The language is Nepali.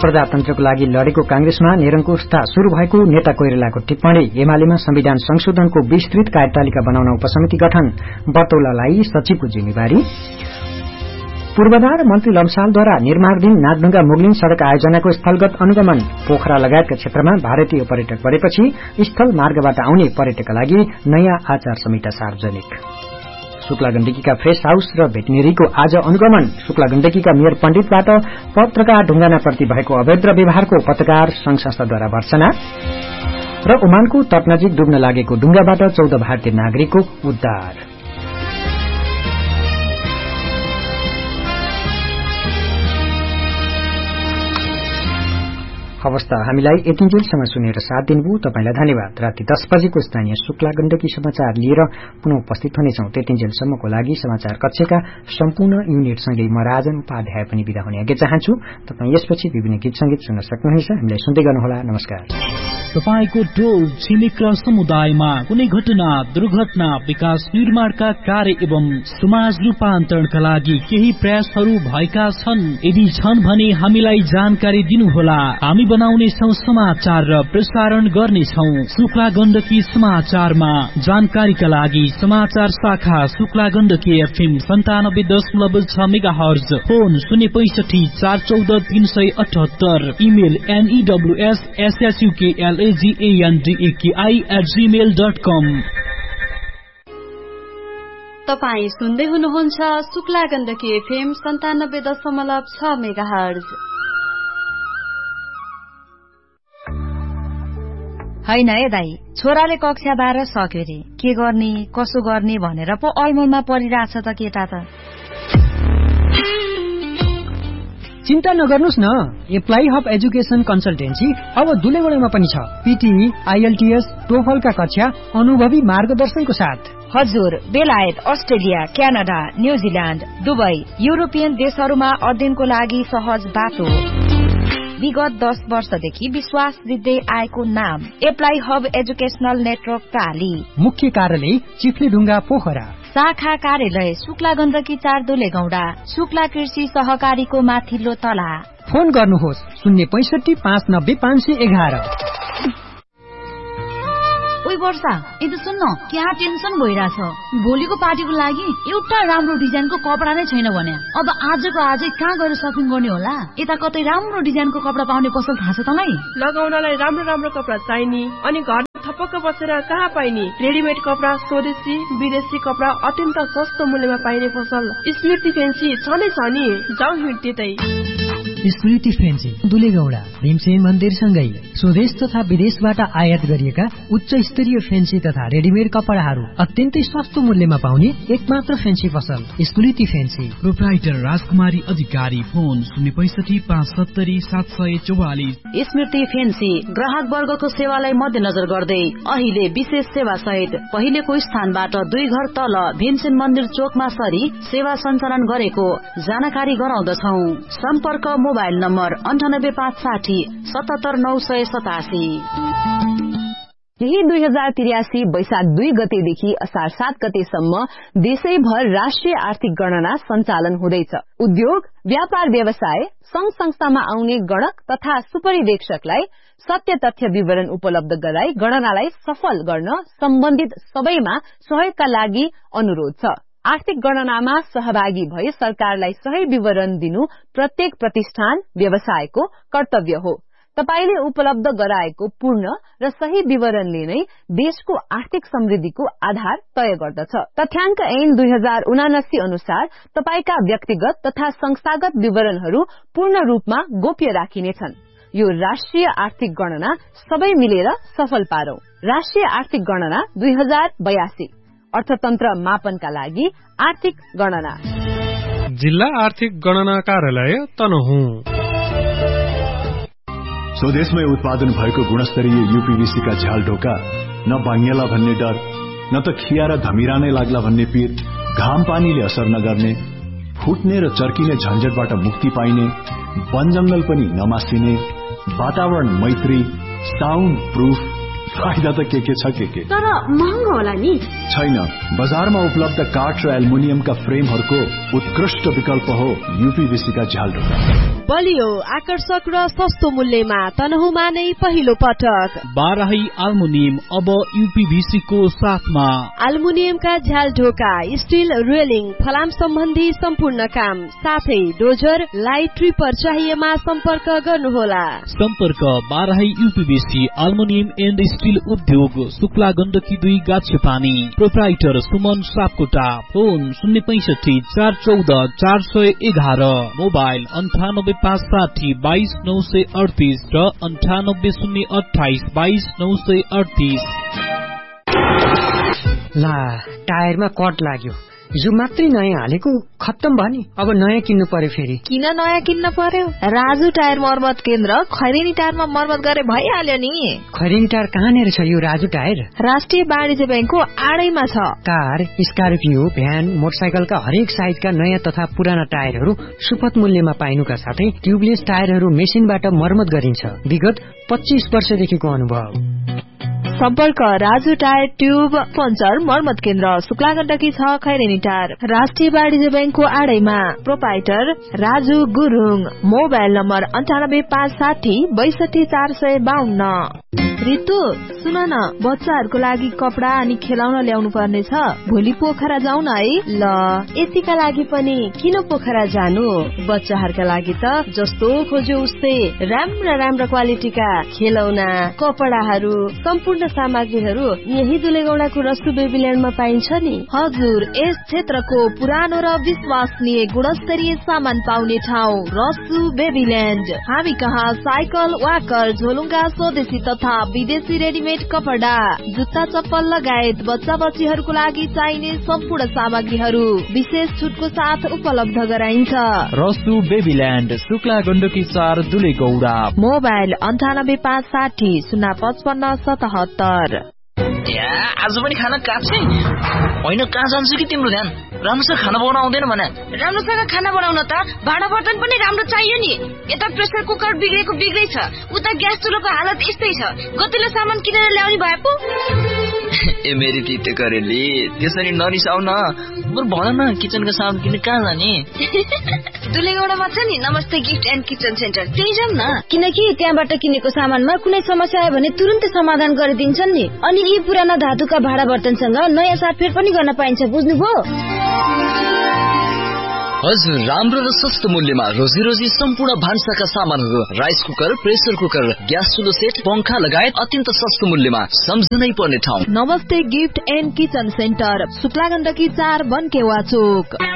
प्रजातन्त्रको लागि लडेको कांग्रेसमा निरंकुशता शुरू भएको नेता कोइरालाको टिप्पणी। एमालेमा संविधान संशोधनको विस्तृत कार्यतालिका बनाउन उपसमिति गठन। बतौलालाई सचिवको जिम्मेवारी। पूर्वाधार मन्त्री लम्सालद्वारा निर्माणाधीन नागढुंगा मुगलिन सड़क आयोजनाको स्थलगत अनुगमन। पोखरा लगायतका क्षेत्रमा भारतीय पर्यटक बढेपछि स्थल मार्गबाट आउने पर्यटकका लागि नयाँ आचार संहिता सार्वजनिक। शुक्ला गण्डकीका फ्रेश हाउस र भेटनेरीको आज अनुगमन। शुक्ला गण्डकीका मेयर पण्डितबाट पत्रकार ढुंगानाप्रति भएको अवैध व्यवहारको पत्रकार संघ संस्थाद्वारा भर्सना। र ओमानको तट नजिक डुब्न लागेको डुंगाबाट 14 भारतीय नागरिकको उद्धार। अवस्था हामीलाई यतिन्जेलसम्म सुनेर साथ दिनुभयो तपाईलाई धन्यवाद। राति 10 बजेको स्थानीय शुक्ला गण्डकी समाचार लिएर पुनः उपस्थित हुनेछौं। त्यतिन्जेलसम्मको लागि समाचार कक्षका सम्पूर्ण युनिटसँगै म राजन उपाध्याय पनि बिदा हुने आज्ञा चाहन्छु। तपाई यसपछि विभिन्न गीत संगीत सुन्न सक्नुहुनेछ। हामीलाई सुन्दै गर्नुहोला। नमस्कार। तपाईको टोल छिमेक र समुदायमा कुनै घटना दुर्घटना विकास निर्माणका कार्य एवं समाज रूपान्तरणका लागि केही प्रयासहरू भएका छन्। यदि छन् भने हामीलाई जानकारी दिनुहोला। हामी बनाउनेछौं समाचार र प्रसारण गर्नेछौं। शुक्ला गण्डकी समाचारमा जानकारीका लागि समाचार शाखा Shukla Gandaki FM 97.6 megahertz, phone 065 414 378, email news@gandaki@gmail.com। तपाई सुन्दै हुनुहुन्छ शुक्ला गण्डकी FM 97.6 मेगाहर्ज। हैन है दाई, छोराले कक्षा 12 सक्यो रे, के गर्ने कसो गर्ने भनेर पो अलमलमा परिरहेछ त केटा त। चिन्ता नगर्नुस् न, एप्लाई हब एजुकेशन कन्सल्टेन्सी अब दुलेगुडामा पनि छ। पीटीई, IELTS, टोफलका कक्षा अनुभवी मार्गदर्शनको साथ। हजुर, बेलायत, Australia, Canada, New Zealand, Dubai, European देशहरूमा अध्ययनको लागि सहज बाटो। विगत 10 वर्षदेखि विश्वास जित्दै आएको नाम एप्लाई हब एजुकेशनल नेटवर्क प्राली। मुख्य कार्यालय चिफ्लीढुङ्गा पोखरा। शाखा कार्यालय शुक्ला गण्डकी 4 दुलेगौडा, शुक्ला कृषि सहकारीको माथिल्लो तला। फोन गर्नुहोस् 065 590 511। ओइ वर्षा, यता सुन्न, क्या टेन्सन भइराछ। भोलिको पार्टीको लागि एउटा राम्रो डिजाइनको कपडा नै छैन भने अब आजको आजै कहाँ गएर सपिङ गर्ने होला? यता कतै राम्रो डिजाइनको कपडा पाउने पसल थाहा छ तँलाई? लगाउनलाई राम्रो राम्रो कपडा चाहिने अनि घर थपक्क बसेर कहाँ पाइने? रेडिमेड कपडा, स्वदेशी विदेशी कपडा अत्यन्त सस्तो मूल्यमा पाइने पसल स्मृति फेन्सी छ नै छ नि। जाउँ हिँड त्यतै। स्मृति फेन्सी दुलेगौडा भीमसेन मन्दिरसँगै स्वदेश तथा विदेशबाट आयात गरिएका उच्च स्तरीय फेन्सी तथा रेडिमेड कपडाहरू अत्यन्तै सस्तो मूल्यमा पाउने एकमात्र फेन्सी पसल स्मृति फेन्सी। प्रोप्राइटर राजकुमारी अधिकारी, फोन 065 570 744। स्मृति फेन्सी ग्राहक वर्गको सेवालाई मध्यनजर गर्दै अहिले विशेष सेवा सहित पहिलेको स्थानबाट 2 घर तल भीमसेन मन्दिर चोकमा सरी सेवा सञ्चालन गरेको जानकारी गराउँदछौ। सम्पर्क मोबाइल नम्बर 98560 77987। यही 2083 वैशाख 2 गतेदेखि असार 7 गतेसम्म देशैभर राष्ट्रिय आर्थिक गणना सञ्चालन हुँदैछ। उद्योग, व्यापार व्यवसाय, संघ संस्थामा आउने गणक तथा सुपरिवेक्षकलाई सत्य तथ्य विवरण उपलब्ध गराई गणनालाई सफल गर्न सम्बन्धित सबैमा सहयोगका लागि अनुरोध छ। आर्थिक गणनामा सहभागी भई सरकारलाई सही विवरण दिनु प्रत्येक प्रतिष्ठान व्यवसायको कर्तव्य हो। तपाईले उपलब्ध गराएको पूर्ण र सही विवरणले नै देशको आर्थिक समृद्धिको आधार तय गर्दछ। तथ्याङ्क ऐन 2079 अनुसार तपाईका व्यक्तिगत तथा संस्थागत विवरणहरू पूर्ण रूपमा गोप्य राखिनेछन्। यो राष्ट्रिय आर्थिक गणना सबै मिलेर सफल पारौं। राष्ट्रिय आर्थिक गणना 2082 अर्थतन्त्र मापनका लागि आर्थिक गणना। जिल्ला आर्थिक गणना कार्यालय तनहुँ। स्वदेशमै उत्पादन भएको गुणस्तरीय यूपीवीसी का झ्याल ढोका न भाङ्गेला भन्ने डर, न त खिया र धमिरा नै लाग्ला भन्ने पीर, घाम पानीले असर नगर्ने, फुट्ने र चर्किने झन्झटबाट मुक्ति पाइने, वन जंगल पनि नमासिने, वातावरण मैत्री, साउन्ड प्रूफ, फाइदा त के छ के तर महँगो होला नि? छैन, बजारमा उपलब्ध काठ र एल्युमिनियमका फ्रेमहरूको उत्कृष्ट विकल्प हो यूपीवीसी का झ्याल ढोका। बलियो आकर्षक र सस्तो मूल्यमा तनहुमा नै पहिलो पटक बाराही एल्युमिनियम अब यूपीभीसी को साथमा एल्युमिनियमका झ्याल ढोका स्टील रेलिङ फलाम सम्बन्धी सम्पूर्ण काम साथै डोजर लाइट ट्रिपर चाहिएमा सम्पर्क गर्नुहोला सम्पर्क बाराही यूपीभीसी एल्युमिनियम एन्ड स्टील उद्योग Shukla Gandaki 2 गाछेपानी proprietor Suman Sapkota phone 065 414 411 mobile 98560 22938 र 98028 22938 ला टायरमा कट लाग्यो हिजो मात्रै नयाँ हालेको खत्तम भयो नि अब नयाँ किन्नु पर्यो फेरि किन नयाँ किन्न पर्यो राजु टायर मर्मत केन्द्र खैरेनी टायरमा मर्मत गरे भइहाल्यो नि खैरेनी टायर कहाँनेर छ यो राजु टायर राष्ट्रिय वाणिज्य बैंकको आडैमा छ कार स्कर्पियो भ्यान मोटरसाइकलका हरेक साइजका नयाँ तथा पुराना टायरहरू सुपथ मूल्यमा पाइनुका साथै ट्युबलेस टायरहरू मेसिनबाट मर्मत गरिन्छ विगत 25 वर्षदेखिको अनुभव सम्पर्क राजु टायर ट्युब पञ्चर मर्मत केन्द्र शुक्ला गण्डकी 6 खैरेनी टायर राष्ट्रिय वाणिज्य बैंकको आडैमा proprietor Raju Gurung mobile number 98560 62452 Ritu सुन न बच्चाहरूको लागि कपडा अनि खेलाउन ल्याउनु पर्ने छ भोलि पोखरा जाउँ न है ल यतिका लागि पनि किन पोखरा जानु बच्चाहरूका लागि त जस्तो खोज्यो उस्तै राम्रा क्वालिटीका खेलौना कपडाहरू सम्पूर्ण सामग्रीहरू यही दुलेगौडाको रसु बेबील्यान्डमा पाइन्छ नि हजुर यस क्षेत्रको पुरानो र विश्वसनीय गुणस्तरीय सामान पाउने ठाउँ रसु बेबील्यान्ड हामी कहाँ साइकल वाकर झोलुङ्गा स्वदेशी तथा विदेशी रेडिमेड कपडा जुत्ता चप्पल लगायत बच्चा बच्चीहरूको लागि चाहिने सम्पूर्ण सामग्रीहरू विशेष छुटको साथ उपलब्ध गराइन्छ रसु बेबील्यान्ड शुक्ला गण्डकी 4 दुलेगौडा मोबाइल 98560 05577 आज पनि खाना काट्छै होइन कहाँ जान्छु कि तिम्रो ध्यान राम्रोसँग खाना बनाउन आउँदैन भने राम्रोसँग खाना बनाउन त भाँडा बर्तन पनि राम्रो चाहियो नि यता प्रेसर कुकर बिग्रै छ उता ग्यास चुलोको हालत यस्तै छ गतिलो सामान किनेर ल्याउने भए पो ए मेरी तिते करेली त्यसरी नरिसाउ न बरु भन न किचनको सामान किन्ने कहाँ जाने दुलेगौडामा छ नि नमस्ते गिफ्ट एन्ड किचन सेन्टर त्यही जाउँ न किनकि त्यहाँबाट किनेको सामानमा कुनै समस्या आयो भने तुरुन्तै समाधान गरिदिन्छन् नि अनि यी पुराना धातुका भाँडा बर्तनसँग नयाँ साटफेर पनि गर्न पाइन्छ बुझ्नुभयो हजुर राम्रो र सस्तो मूल्यमा रोजी सम्पूर्ण भान्साका सामानहरू rice cooker pressure cooker gas चुलो set पंखा लगायत अत्यन्त सस्तो मूल्यमा सम्झनै पर्ने ठाउँ नमस्ते gift and kitchen centre Shukla Gandaki 4 बनकेवा Chowk